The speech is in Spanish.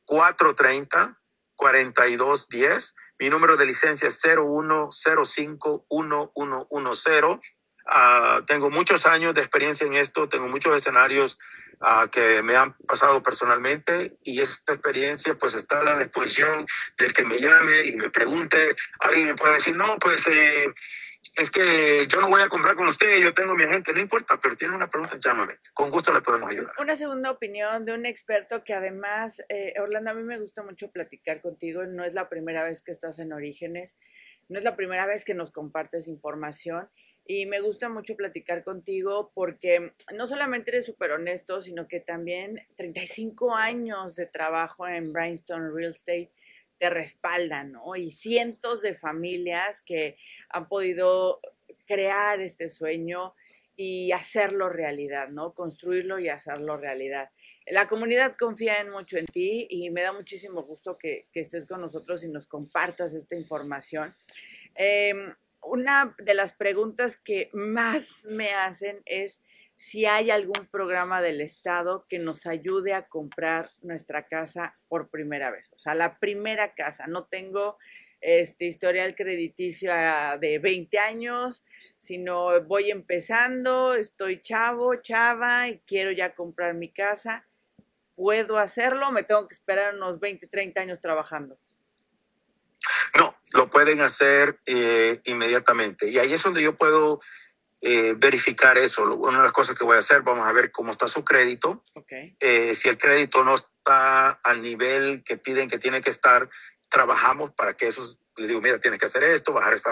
430-4210. Mi número de licencia es 01051110. Tengo muchos años de experiencia en esto, tengo muchos escenarios que me han pasado personalmente, y esta experiencia pues está a la disposición del que me llame y me pregunte. Alguien me puede decir, no, pues es que yo no voy a comprar con usted, yo tengo mi agente, no importa, pero tiene una pregunta, llámame, con gusto le podemos ayudar. Una segunda opinión de un experto que además, Orlando, a mí me gusta mucho platicar contigo, no es la primera vez que estás en Orígenes, no es la primera vez que nos compartes información, y me gusta mucho platicar contigo porque no solamente eres súper honesto, sino que también 35 años de trabajo en Bryanston Real Estate te respaldan, ¿no? Y cientos de familias que han podido crear este sueño y hacerlo realidad, ¿no? Construirlo y hacerlo realidad. La comunidad confía en mucho en ti y me da muchísimo gusto que estés con nosotros y nos compartas esta información. Eh, una de las preguntas que más me hacen es si hay algún programa del Estado que nos ayude a comprar nuestra casa por primera vez. O sea, la primera casa. No tengo historial crediticio de 20 años, sino voy empezando, estoy chavo, chava y quiero ya comprar mi casa. ¿Puedo hacerlo? ¿Me tengo que esperar unos 20, 30 años trabajando? No, lo pueden hacer inmediatamente. Y ahí es donde yo puedo verificar eso. Una de las cosas que voy a hacer, vamos a ver cómo está su crédito. Okay. Si el crédito no está al nivel que piden que tiene que estar, trabajamos para que eso, le digo, mira, tienes que hacer esto, bajar esta